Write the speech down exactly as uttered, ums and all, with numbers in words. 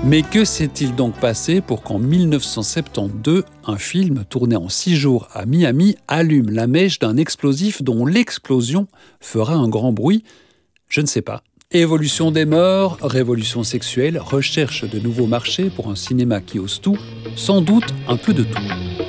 Mais que s'est-il donc passé pour qu'en mille neuf cent soixante-douze, un film tourné en six jours à Miami allume la mèche d'un explosif dont l'explosion fera un grand bruit? Je ne sais pas. Évolution des mœurs, révolution sexuelle, recherche de nouveaux marchés pour un cinéma qui ose tout, sans doute un peu de tout.